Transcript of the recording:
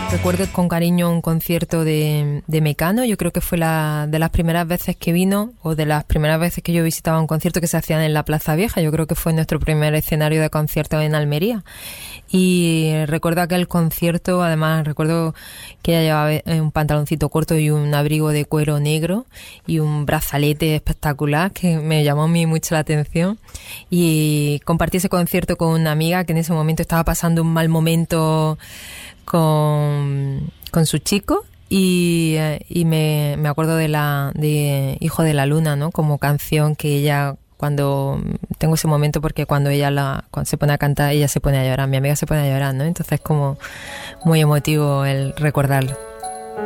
Recuerdo con cariño un concierto de Mecano. Yo creo que fue de las primeras veces que vino, o de las primeras veces que yo visitaba un concierto que se hacían en la Plaza Vieja. Yo creo que fue nuestro primer escenario de concierto en Almería. Y recuerdo aquel concierto, además recuerdo que ella llevaba un pantaloncito corto y un abrigo de cuero negro y un brazalete espectacular que me llamó a mí mucho la atención. Y compartí ese concierto con una amiga que en ese momento estaba pasando un mal momento con su chico, y me acuerdo de Hijo de la Luna, ¿no? Como canción que ella, cuando tengo ese momento, porque cuando cuando se pone a cantar, ella se pone a llorar, mi amiga se pone a llorar, ¿no? Entonces como muy emotivo el recordarlo.